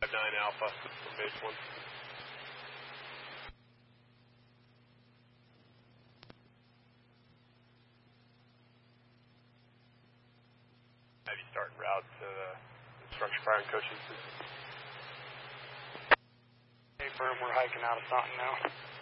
9 Alpha from base 1. Have you start en route to the instructor fire and coaching system? Hey, firm, we're hiking out of Taunton now.